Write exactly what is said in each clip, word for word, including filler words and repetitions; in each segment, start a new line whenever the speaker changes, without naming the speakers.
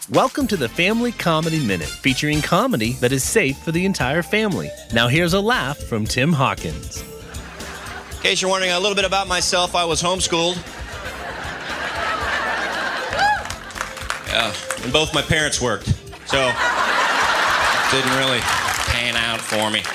Welcome to the Family Comedy Minute, featuring comedy that is safe for the entire family. Now here's a laugh from Tim Hawkins.
In case you're wondering a little bit about myself, I was homeschooled. Yeah, and both my parents worked, so it didn't really pan out for me.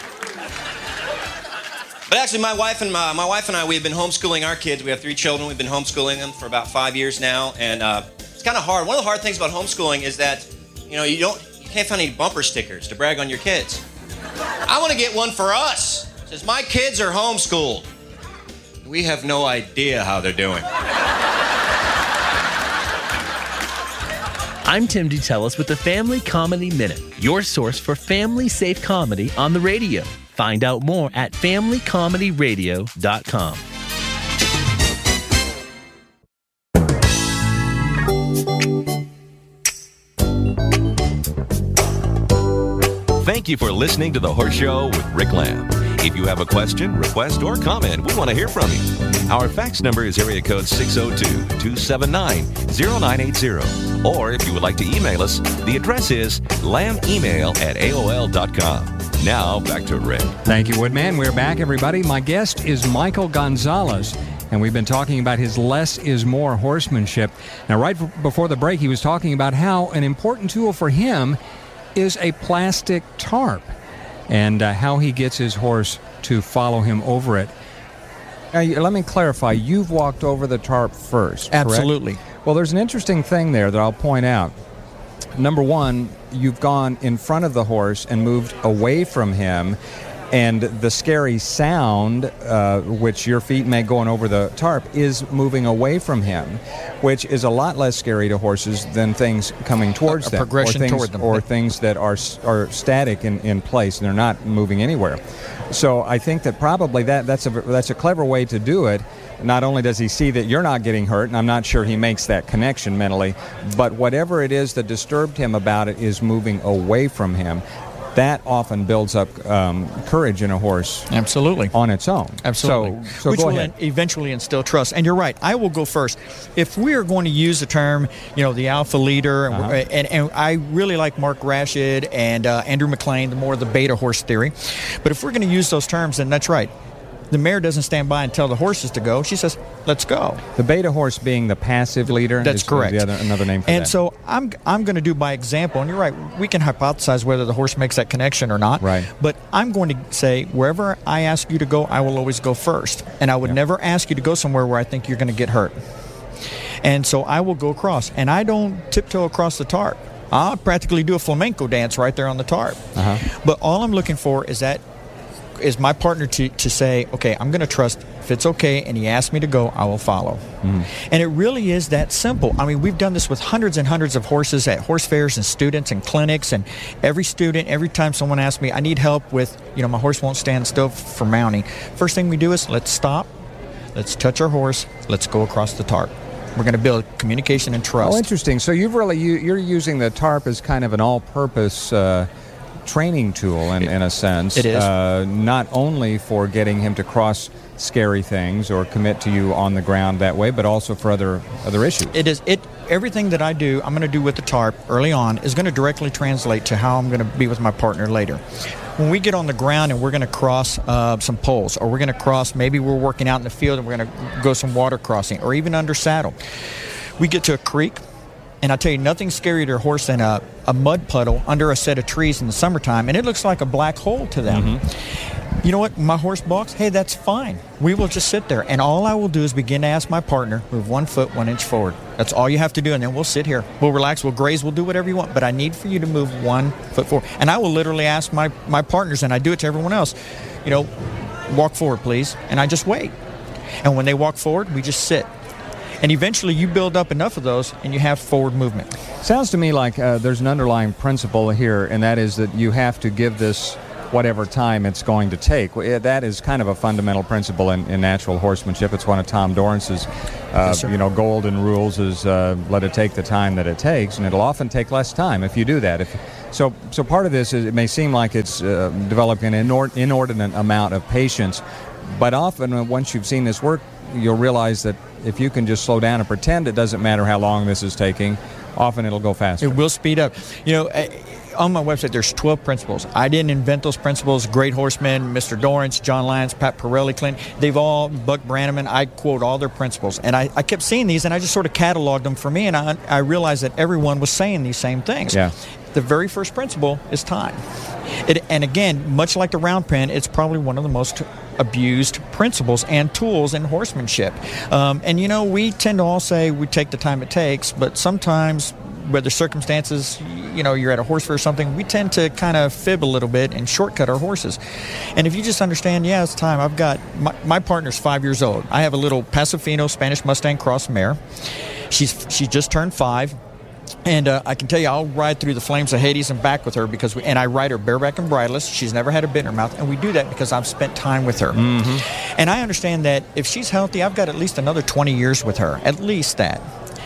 But actually, my wife and my, my wife and I, we've been homeschooling our kids. We have three children. We've been homeschooling them for about five years now, and uh, it's kind of hard. One of the hard things about homeschooling is that, you know, you don't, you can't find any bumper stickers to brag on your kids. I want to get one for us. It says, my kids are homeschooled. We have no idea how they're doing.
I'm Tim DeTellis with the Family Comedy Minute, your source for family-safe comedy on the radio. Find out more at family comedy radio dot com.
Thank you for listening to The Horse Show with Rick Lamb. If you have a question, request, or comment, we want to hear from you. Our fax number is area code six oh two, two seven nine, oh nine eight oh. Or if you would like to email us, the address is lambemail at A O L dot com. Now, back to Rick.
Thank you, Woodman. We're back, everybody. My guest is Michael Gonzalez, and we've been talking about his less is more horsemanship. Now, right before the break, he was talking about how an important tool for him is a plastic tarp, and uh, how he gets his horse to follow him over it. Now, let me clarify. You've walked over the tarp first, correct?
Absolutely.
Well, there's an interesting thing there that I'll point out. Number one, you've gone in front of the horse and moved away from him, and the scary sound, uh, which your feet make going over the tarp, is moving away from him, which is a lot less scary to horses than things coming towards
a, a
them,
progression
or things,
toward them,
or things that are are static in, in place and they're not moving anywhere. So I think that probably that that's a that's a clever way to do it. Not only does he see that you're not getting hurt, and I'm not sure he makes that connection mentally, but whatever it is that disturbed him about it is moving away from him. That often builds up um, courage in a horse.
Absolutely.
On its own.
Absolutely.
So, so
Which
go
will
ahead.
eventually instill trust. And you're right. I will go first. If we are going to use the term, you know, the alpha leader,
Uh-huh.
and, and I really like Mark Rashid and uh, Andrew McLean, the more of the beta horse theory. But if we're going to use those terms, then that's right. The mare doesn't stand by and tell the horses to go. She says, let's go.
The beta horse being the passive leader.
That's
is
correct.
The other, another name for
and
that.
so I'm I'm going to do by example. And you're right. We can hypothesize whether the horse makes that connection or not.
Right.
But I'm going to say, wherever I ask you to go, I will always go first. And I would
Yeah.
never ask you to go somewhere where I think you're going to get hurt. And so I will go across. And I don't tiptoe across the tarp. I'll practically do a flamenco dance right there on the tarp.
Uh-huh.
But all I'm looking for is that is my partner to, to say, okay, I'm going to trust. If it's okay and he asks me to go, I will follow. Mm. And it really is that simple. I mean, we've done this with hundreds and hundreds of horses at horse fairs and students and clinics. And every student, every time someone asks me, I need help with, you know, my horse won't stand still for mounting. First thing we do is let's stop. Let's touch our horse. Let's go across the tarp. We're going to build communication and trust.
Oh, interesting. So you've really, you, you're using the tarp as kind of an all-purpose uh, training tool in, in a sense.
It is.
Uh, not only for getting him to cross scary things or commit to you on the ground that way, but also for other other issues.
It is. It everything that I do, I'm going to do with the tarp early on is going to directly translate to how I'm going to be with my partner later. When we get on the ground and we're going to cross uh, some poles, or we're going to cross, maybe we're working out in the field and we're going to go some water crossing, or even under saddle. We get to a creek, and I tell you, nothing's scarier to a horse than a, a mud puddle under a set of trees in the summertime, and it looks like a black hole to them. Mm-hmm. You know what? My horse balks. Hey, that's fine. We will just sit there, and all I will do is begin to ask my partner, move one foot, one inch forward. That's all you have to do, and then we'll sit here. We'll relax, we'll graze, we'll do whatever you want, but I need for you to move one foot forward. And I will literally ask my, my partners, and I do it to everyone else, you know, walk forward, please, and I just wait. And when they walk forward, we just sit. And eventually you build up enough of those and you have forward movement.
Sounds to me like uh, there's an underlying principle here, and that is that you have to give this whatever time it's going to take. That is kind of a fundamental principle in, in natural horsemanship. It's one of Tom Dorrance's uh,
yes,
you know, golden rules is uh, let it take the time that it takes, and it'll often take less time if you do that. If So so part of this is it may seem like it's uh, developing an inord- inordinate amount of patience, but often uh, once you've seen this work, you'll realize that if you can just slow down and pretend it doesn't matter how long this is taking, often it'll go faster.
It will speed up. You know, on my website, there's twelve principles. I didn't invent those principles. Great horsemen, Mister Dorrance, John Lyons, Pat Pirelli, Clint, they've all, Buck Brannaman, I quote all their principles. And I, I kept seeing these, and I just sort of cataloged them for me, and I, I realized that everyone was saying these same things.
Yeah.
The very first principle is time. It, and again, much like the round pen, it's probably one of the most abused principles and tools in horsemanship. Um, and, you know, we tend to all say we take the time it takes, but sometimes, whether circumstances, you know, you're at a horse fair or something, we tend to kind of fib a little bit and shortcut our horses. And if you just understand, yeah, it's time. I've got, my, my partner's five years old. I have a little Pasofino Spanish Mustang cross mare. She's she just turned five. And uh, I can tell you, I'll ride through the flames of Hades and back with her because, we, and I ride her bareback and bridleless. She's never had a bit in her mouth, and we do that because I've spent time with her. Mm-hmm. And I understand that if she's healthy, I've got at least another twenty years with her, at least that.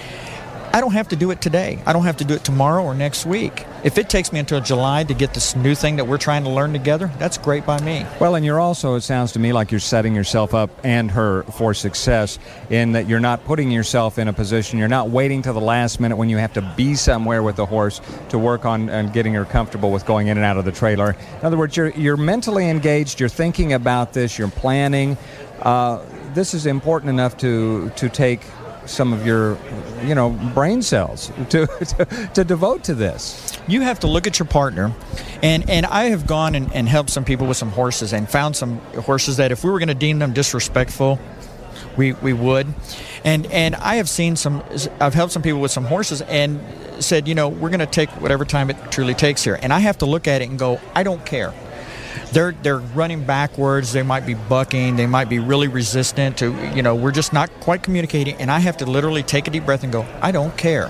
I don't have to do it today. I don't have to do it tomorrow or next week. If it takes me until July to get this new thing that we're trying to learn together, that's great by me.
Well, and you're also, it sounds to me like you're setting yourself up and her for success in that you're not putting yourself in a position, you're not waiting till the last minute when you have to be somewhere with the horse to work on and getting her comfortable with going in and out of the trailer. In other words, you're, you're mentally engaged, you're thinking about this, you're planning. Uh, this is important enough to, to take some of your, you know, brain cells to, to to devote to this.
You have to look at your partner, and, and I have gone and, and helped some people with some horses and found some horses that if we were going to deem them disrespectful, we we would. And and I have seen some, I've helped some people with some horses and said, you know, we're going to take whatever time it truly takes here. And I have to look at it and go, I don't care. They're they're running backwards. They might be bucking. They might be really resistant to, you know, we're just not quite communicating. And I have to literally take a deep breath and go, I don't care.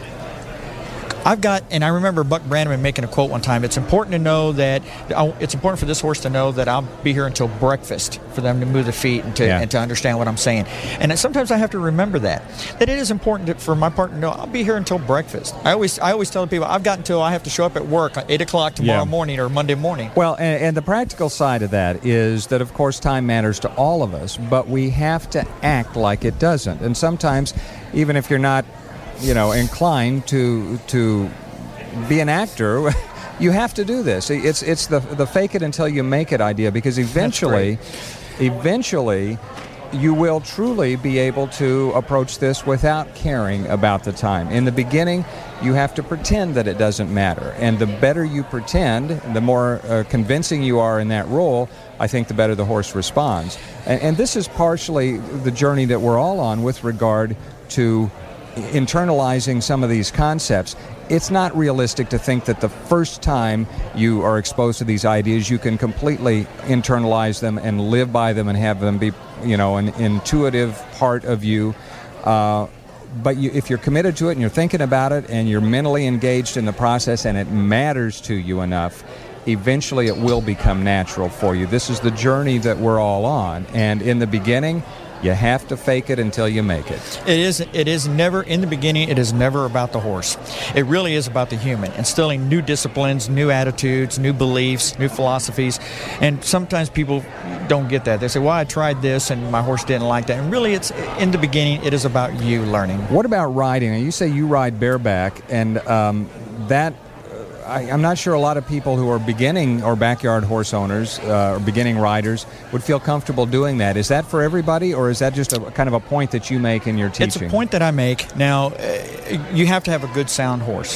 I've got, and I remember Buck Brannaman making a quote one time, it's important to know that, it's important for this horse to know that I'll be here until breakfast for them to move the feet and to, yeah. and to understand what I'm saying. And sometimes I have to remember that, that it is important to, for my partner to know I'll be here until breakfast. I always I always tell people I've got until I have to show up at work at eight o'clock tomorrow yeah. morning or Monday morning.
Well, and, and the practical side of that is that, of course, time matters to all of us, but we have to act like it doesn't. And sometimes, even if you're not, you know, inclined to to be an actor, you have to do this. It's it's the the fake it until you make it idea, because eventually, eventually, you will truly be able to approach this without caring about the time. In the beginning, you have to pretend that it doesn't matter, and the better you pretend, the more uh, convincing you are in that role, I think the better the horse responds. And, and this is partially the journey that we're all on with regard to internalizing some of these concepts. It's not realistic to think that the first time you are exposed to these ideas, you can completely internalize them and live by them and have them be, you know, an intuitive part of you. Uh, but you, if you're committed to it and you're thinking about it and you're mentally engaged in the process and it matters to you enough, eventually it will become natural for you. This is the journey that we're all on. And in the beginning, you have to fake it until you make it.
It is It is never, in the beginning, it is never about the horse. It really is about the human, instilling new disciplines, new attitudes, new beliefs, new philosophies. And sometimes people don't get that. They say, well, I tried this and my horse didn't like that. And really, it's in the beginning, it is about you learning.
What about riding? You say you ride bareback, and um, that I, I'm not sure a lot of people who are beginning or backyard horse owners uh, or beginning riders would feel comfortable doing that. Is that for everybody, or is that just a kind of a point that you make in your teaching?
It's a point that I make. Now, uh, you have to have a good sound horse.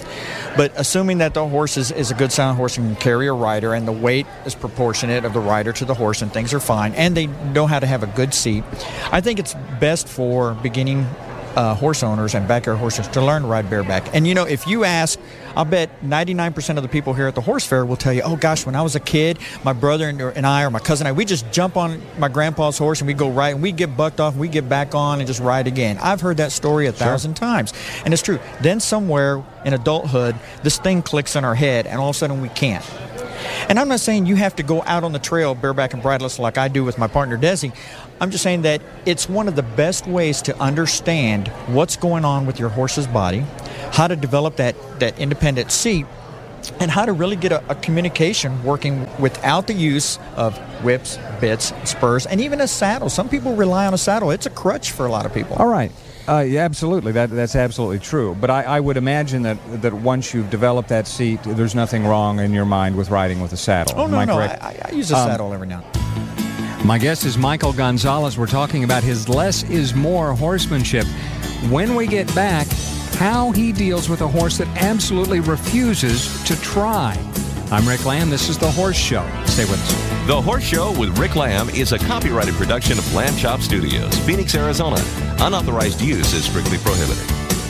But assuming that the horse is, is a good sound horse and can carry a rider and the weight is proportionate of the rider to the horse and things are fine and they know how to have a good seat, I think it's best for beginning Uh, horse owners and backyard horses to learn to ride bareback. And you know, if you ask, I'll bet ninety-nine percent of the people here at the horse fair will tell you, oh gosh, when I was a kid, my brother and, and I or my cousin and I, we just jump on my grandpa's horse and we go ride and we get bucked off and we get back on and just ride again. I've heard that story a thousand sure. times. And it's true. Then somewhere in adulthood, this thing clicks in our head and all of a sudden we can't. And I'm not saying you have to go out on the trail bareback and bridleless like I do with my partner Desi. I'm just saying that it's one of the best ways to understand what's going on with your horse's body, how to develop that, that independent seat, and how to really get a, a communication working without the use of whips, bits, spurs, and even a saddle. Some people rely on a saddle. It's a crutch for a lot of people.
All right. Uh, yeah, absolutely. That that's absolutely true. But I, I would imagine that that once you've developed that seat, there's nothing wrong in your mind with riding with a saddle.
Oh, no,
Am I
no.
correct?
I, I use a
Um,
saddle every now and then.
My guest is Michael Gonzalez. We're talking about his less is more horsemanship. When we get back, how he deals with a horse that absolutely refuses to try. I'm Rick Lamb. This is The Horse Show. Stay with us.
The Horse Show with Rick Lamb is a copyrighted production of Lamb Chop Studios, Phoenix, Arizona. Unauthorized use is strictly prohibited.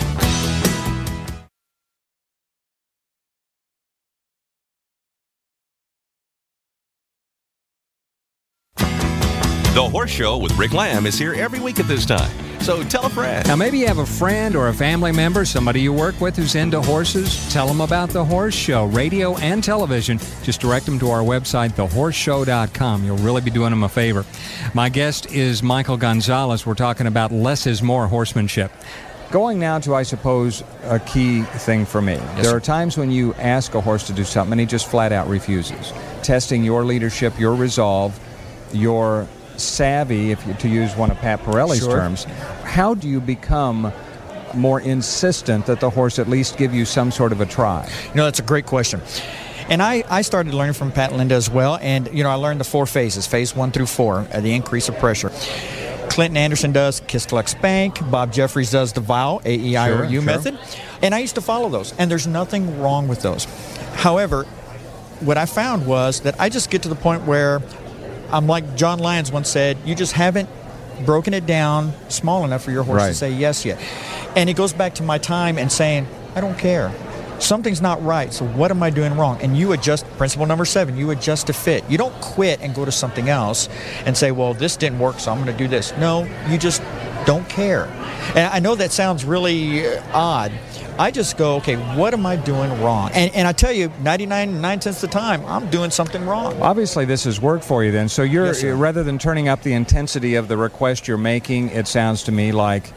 The Horse Show with Rick Lamb is here every week at this time. So tell a friend.
Now, maybe you have a friend or a family member, somebody you work with who's into horses. Tell them about The Horse Show, radio and television. Just direct them to our website, the horse show dot com. You'll really be doing them a favor. My guest is Michael Gonzalez. We're talking about less is more horsemanship. Going now to, I suppose, a key thing for me. Yes, there
sir.
are times when you ask a horse to do something and he just flat out refuses. Testing your leadership, your resolve, your savvy, if you, to use one of Pat Pirelli's
Sure.
terms. How do you become more insistent that the horse at least give you some sort of a try?
You know, that's a great question. And I, I started learning from Pat Linda as well. And, you know, I learned the four phases, phase one through four, uh, the increase of pressure. Clinton Anderson does Kiss, Cluck, Spank. Bob Jeffries does the V O W, A E I O U
Sure, sure.
method. And I used to follow those. And there's nothing wrong with those. However, what I found was that I just get to the point where I'm like John Lyons once said, you just haven't broken it down small enough for your horse
Right.
to say yes yet. And it goes back to my time and saying, I don't care. Something's not right, so what am I doing wrong? And you adjust, principle number seven, you adjust to fit. You don't quit and go to something else and say, well, this didn't work, so I'm going to do this. No, you just don't care. And I know that sounds really uh, odd. I just go, okay, what am I doing wrong? And, and I tell you, ninety-nine and nine tenths of the time, I'm doing something wrong.
Obviously, this has worked for you then. So you're
Yes, sir.
rather than turning up the intensity of the request you're making, it sounds to me like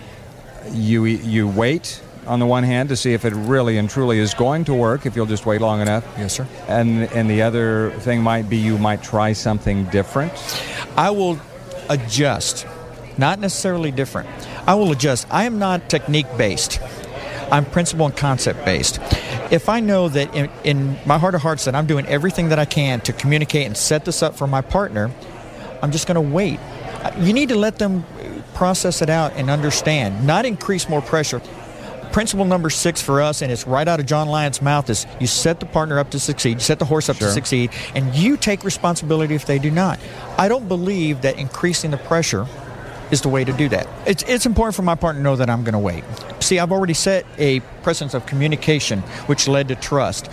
you you wait on the one hand to see if it really and truly is going to work, if you'll just wait long enough.
Yes, sir.
And and the other thing might be you might try something different.
I will adjust, not necessarily different. I will adjust. I am not technique-based. I'm principle and concept-based. If I know that in, in my heart of hearts that I'm doing everything that I can to communicate and set this up for my partner, I'm just going to wait. You need to let them process it out and understand, not increase more pressure. Principle number six for us, and it's right out of John Lyons' mouth, is you set the partner up to succeed, you set the horse up
Sure.
to succeed, and you take responsibility if they do not. I don't believe that increasing the pressure is the way to do that. It's, it's important for my partner to know that I'm going to wait. See, I've already set a precedence of communication, which led to trust.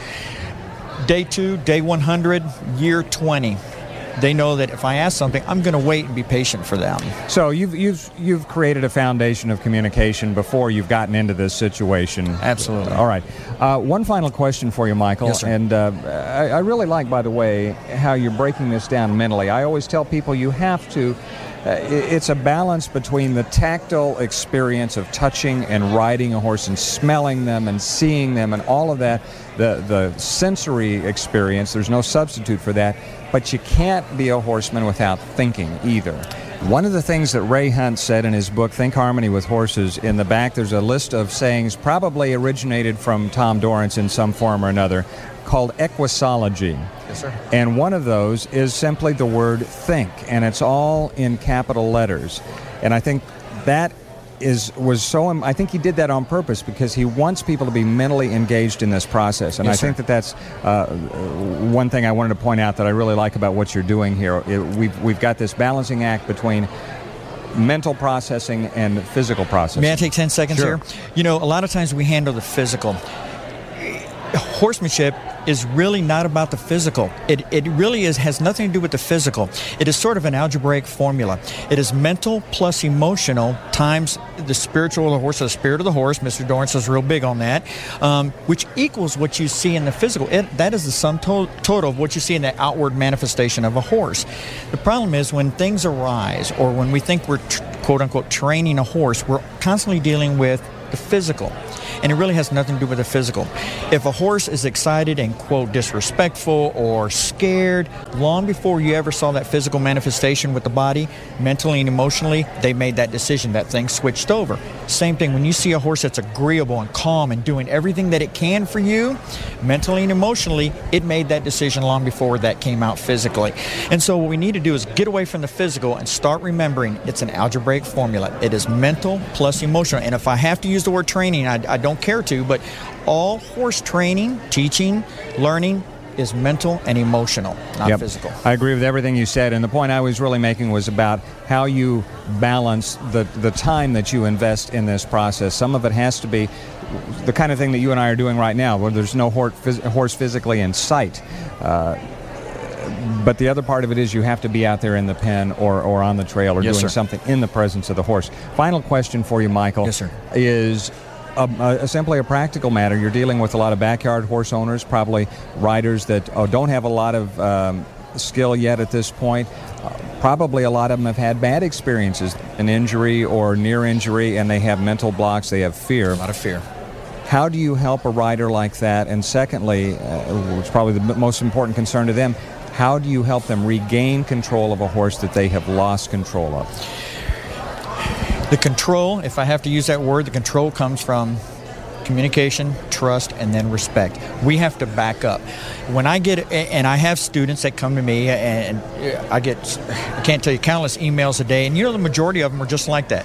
Day two, day one hundred, year twenty. They know that if I ask something, I'm going to wait and be patient for them.
So you've you've you've created a foundation of communication before you've gotten into this situation.
Absolutely.
All right. Uh, one final question for you, Michael.
Yes, sir.
And uh, I, I really like, by the way, how you're breaking this down mentally. I always tell people you have to. Uh, it's a balance between the tactile experience of touching and riding a horse and smelling them and seeing them and all of that, the the sensory experience. There's no substitute for that. But you can't be a horseman without thinking either. One of the things that Ray Hunt said in his book, Think Harmony with Horses, in the back there's a list of sayings probably originated from Tom Dorrance in some form or another, called equisology.
Yes, sir.
And one of those is simply the word think, and it's all in capital letters. And I think that is was so, I think he did that on purpose because he wants people to be mentally engaged in this process. And
Yes,
I think
sir.
that that's uh, one thing I wanted to point out that I really like about what you're doing here. It, we've, we've got this balancing act between mental processing and physical processing.
May I take ten seconds
Sure.
here? You know, a lot of times we handle the physical. Horsemanship is really not about the physical. It, it really is has nothing to do with the physical. It is sort of an algebraic formula. It is mental plus emotional times the spiritual of the horse, the spirit of the horse. Mister Dorrance is real big on that, um, which equals what you see in the physical. It, that is the sum to- total of what you see in the outward manifestation of a horse. The problem is when things arise or when we think we're tr- quote-unquote training a horse, we're constantly dealing with the physical. And it really has nothing to do with the physical. If a horse is excited and, quote, disrespectful or scared, long before you ever saw that physical manifestation with the body, mentally and emotionally, they made that decision. That thing switched over. Same thing, when you see a horse that's agreeable and calm and doing everything that it can for you, mentally and emotionally, it made that decision long before that came out physically. And so what we need to do is get away from the physical and start remembering it's an algebraic formula. It is mental plus emotional. And if I have to use the word training, I, I don't care to, but all horse training, teaching, learning is mental and emotional, not
yep.
physical.
I agree with everything you said, and the point I was really making was about how you balance the, the time that you invest in this process. Some of it has to be the kind of thing that you and I are doing right now, where there's no horse, horse physically in sight. Uh, but the other part of it is you have to be out there in the pen or, or on the trail or
yes,
doing
sir.
something in the presence of the horse. Final question for you, Michael,
yes, sir.
is A, a, simply a practical matter. You're dealing with a lot of backyard horse owners, probably riders that oh, don't have a lot of um, skill yet at this point. Uh, probably a lot of them have had bad experiences, an injury or near injury, and they have mental blocks, they have fear.
A lot of fear.
How do you help a rider like that? And secondly, uh, which is probably the most important concern to them, how do you help them regain control of a horse that they have lost control of?
The control, if I have to use that word, the control comes from communication, trust, and then respect. We have to back up. When I get, and I have students that come to me, and I get, I can't tell you, countless emails a day, and you know the majority of them are just like that.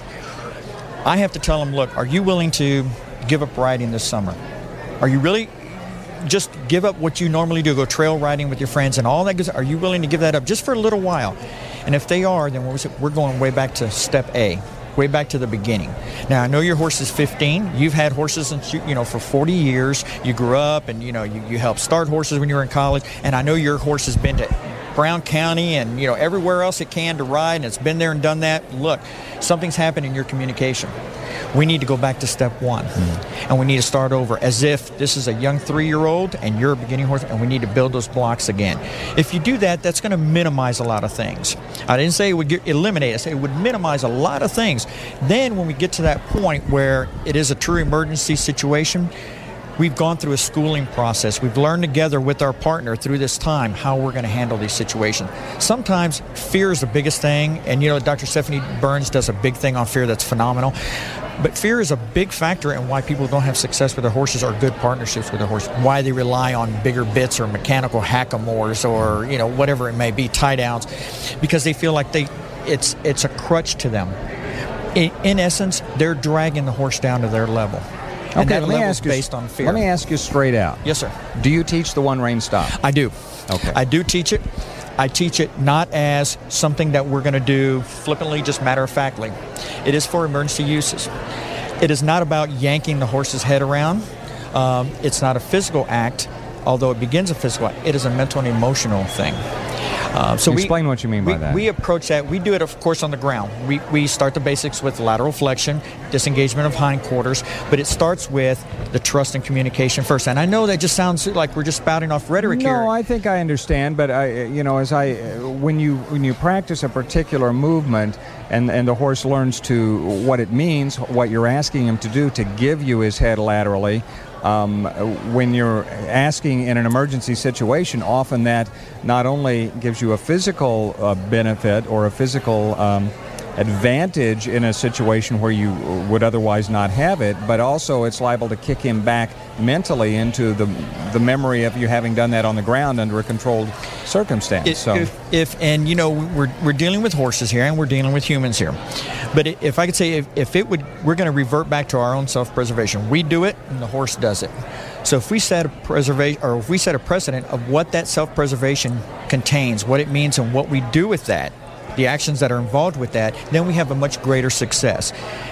I have to tell them, look, are you willing to give up riding this summer? Are you really just give up what you normally do, go trail riding with your friends and all that good stuff? Are you willing to give that up just for a little while? And if they are, then we're going way back to step A. Way back to the beginning. Now, I know your horse is fifteen. You've had horses, and you know, for forty years. You grew up, and you know, you, you helped start horses when you were in college. And I know your horse has been to Brown County and you know everywhere else it can to ride, and it's been there and done that. Look, something's happened in your communication. We need to go back to step one, mm-hmm. and we need to start over as if this is a young three-year-old and you're a beginning horse, and we need to build those blocks again. If you do that, that's going to minimize a lot of things. I didn't say it would get, eliminate. I said it would minimize a lot of things. Then when we get to that point where it is a true emergency situation, we've gone through a schooling process. We've learned together with our partner through this time how we're going to handle these situations. Sometimes fear is the biggest thing, and you know Doctor Stephanie Burns does a big thing on fear that's phenomenal. But fear is a big factor in why people don't have success with their horses or good partnerships with their horses, why they rely on bigger bits or mechanical hackamores or, you know, whatever it may be, tie downs, because they feel like they it's it's a crutch to them. In, in essence, they're dragging the horse down to their level. And
okay,
that
let me
level
ask
is
you,
based on fear.
Let me ask you straight out.
Yes, sir.
Do you teach the one rein stop?
I do.
Okay.
I do teach it. I teach it not as something that we're going to do flippantly, just matter-of-factly. It is for emergency uses. It is not about yanking the horse's head around. Um, it's not a physical act, although it begins a physical act. It is a mental and emotional thing. Uh, so
Explain
we,
what you mean
we,
by that.
We approach that. We do it, of course, on the ground. We, we start the basics with lateral flexion, disengagement of hindquarters, but it starts with the trust and communication first. And I know that just sounds like we're just spouting off rhetoric
no,
here.
No, I think I understand, but I, you know, as I, when you when you practice a particular movement, and and the horse learns to what it means, what you're asking him to do to give you his head laterally. Um, when you're asking in an emergency situation, often that not only gives you a physical uh, benefit or a physical um, advantage in a situation where you would otherwise not have it, but also it's liable to kick him back mentally into the the memory of you having done that on the ground under a controlled circumstance.
If,
so,
if, if and you know we're we're dealing with horses here and we're dealing with humans here, but if I could say if, if it would, we're going to revert back to our own self-preservation. We do it and the horse does it. So if we set a preservation or if we set a precedent of what that self-preservation contains, what it means, and what we do with that, the actions that are involved with that, then we have a much greater success.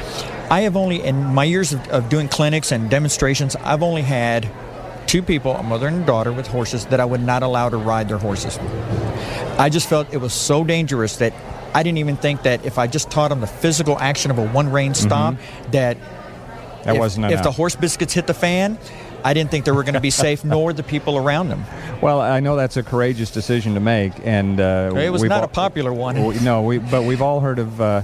I have only, in my years of, of doing clinics and demonstrations, I've only had two people, a mother and a daughter with horses, that I would not allow to ride their horses. I just felt it was so dangerous that I didn't even think that if I just taught them the physical action of a one-rein stop, mm-hmm. that,
that
if,
wasn't
if the horse biscuits hit the fan, I didn't think they were going to be safe, nor the people around them.
Well, I know that's a courageous decision to make, and uh,
it was
we've
not
all,
a popular one.
We, no, we, but we've all heard of uh,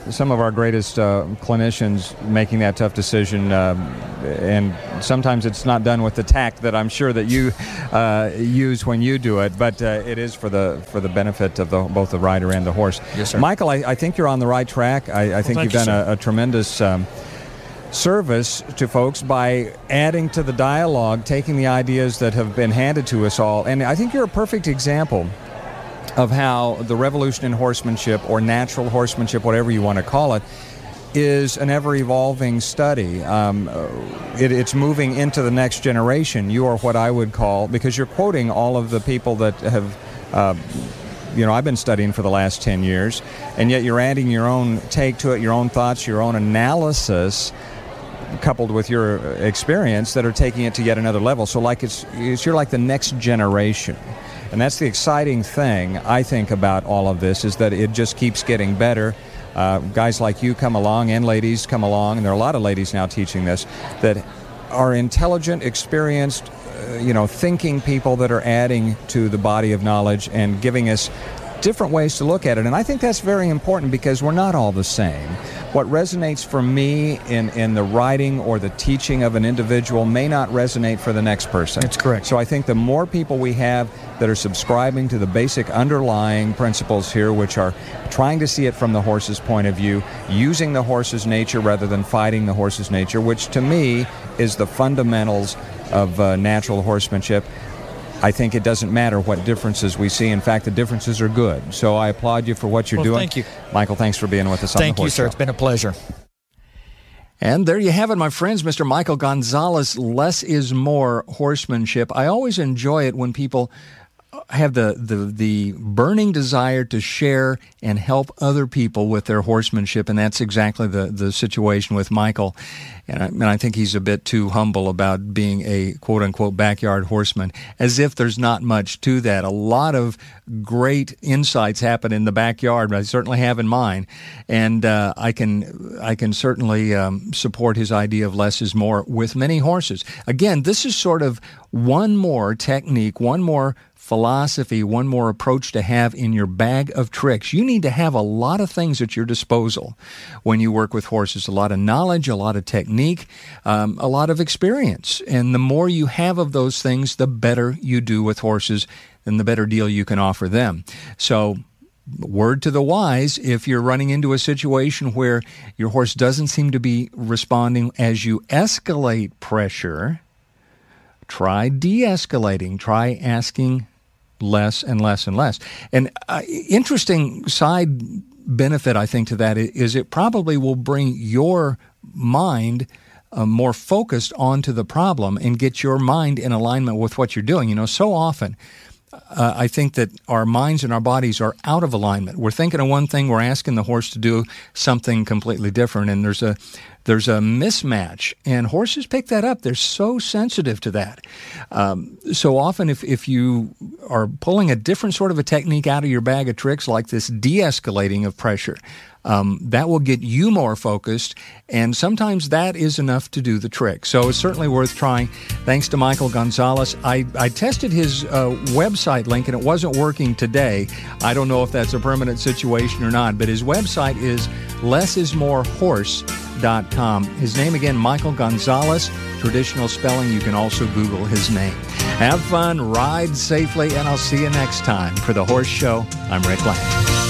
some of our greatest uh, clinicians making that tough decision, uh, and sometimes it's not done with the tact that I'm sure that you uh, use when you do it, but uh, it is for the for the benefit of the, both the rider and the horse.
Yes, sir.
Michael, I, I think you're on the right track. I, I think
well,
you've
you,
done a, a tremendous um, service to folks by adding to the dialogue, taking the ideas that have been handed to us all, and I think you're a perfect example of how the revolution in horsemanship, or natural horsemanship, whatever you want to call it, is an ever-evolving study. Um, it, it's moving into the next generation. You are what I would call, because you're quoting all of the people that have, uh, you know, I've been studying for the last ten years, and yet you're adding your own take to it, your own thoughts, your own analysis, coupled with your experience, that are taking it to yet another level. So like it's, it's you're like the next generation. And that's the exciting thing, I think, about all of this, is that it just keeps getting better. Uh, guys like you come along, and ladies come along, and there are a lot of ladies now teaching this, that are intelligent, experienced, uh, you know, thinking people that are adding to the body of knowledge and giving us different ways to look at it. And I think that's very important, because we're not all the same. What resonates for me in, in the writing or the teaching of an individual may not resonate for the next person.
That's correct.
So I think the more people we have that are subscribing to the basic underlying principles here, which are trying to see it from the horse's point of view, using the horse's nature rather than fighting the horse's nature, which to me is the fundamentals of uh, natural horsemanship, I think it doesn't matter what differences we see. In fact, the differences are good. So I applaud you for what you're
well,
doing.
Thank you.
Michael, thanks for being with us
thank
on the Horse
you, sir.
Show.
It's been a pleasure.
And there you have it, my friends. Mister Michael Gonzalez, Less is More Horsemanship. I always enjoy it when people have the, the, the burning desire to share and help other people with their horsemanship, and that's exactly the, the situation with Michael. And I, and I think he's a bit too humble about being a quote-unquote backyard horseman, as if there's not much to that. A lot of great insights happen in the backyard, I certainly have in mine, and uh, I can I can certainly um, support his idea of less is more with many horses. Again, this is sort of one more technique, one more philosophy, one more approach to have in your bag of tricks. You need to have a lot of things at your disposal when you work with horses, a lot of knowledge, a lot of technique, um, a lot of experience. And the more you have of those things, the better you do with horses and the better deal you can offer them. So word to the wise, if you're running into a situation where your horse doesn't seem to be responding as you escalate pressure, try de-escalating, try asking less and less and less. And uh, interesting side benefit, I think, to that is it probably will bring your mind uh, more focused onto the problem and get your mind in alignment with what you're doing. You know, so often uh, I think that our minds and our bodies are out of alignment. We're thinking of one thing, we're asking the horse to do something completely different, and there's a There's a mismatch, and horses pick that up. They're so sensitive to that. Um, so often if, if you are pulling a different sort of a technique out of your bag of tricks, like this de-escalating of pressure, um, that will get you more focused, and sometimes that is enough to do the trick. So it's certainly worth trying. Thanks to Michael Gonzalez. I, I tested his uh, website link, and it wasn't working today. I don't know if that's a permanent situation or not, but his website is less is more horse dot com. His name again, Michael Gonzalez. Traditional spelling, you can also Google his name. Have fun, ride safely, and I'll see you next time. For The Horse Show, I'm Rick Lang.